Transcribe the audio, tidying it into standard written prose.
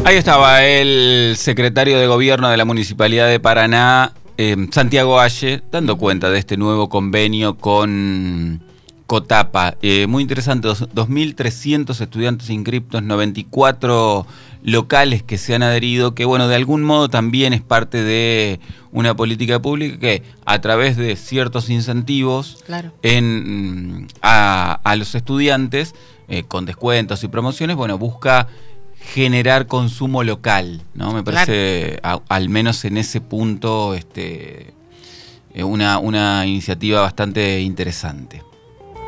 Ahí estaba el secretario de Gobierno de la Municipalidad de Paraná, Santiago Aye, dando cuenta de este nuevo convenio con Cotapa. Muy interesante, 2.300 estudiantes inscriptos, 94 locales que se han adherido, que bueno, de algún modo también es parte de una política pública que a través de ciertos incentivos a los estudiantes, con descuentos y promociones, bueno, busca generar consumo local, ¿no? Me parece, al menos en ese punto, una iniciativa bastante interesante.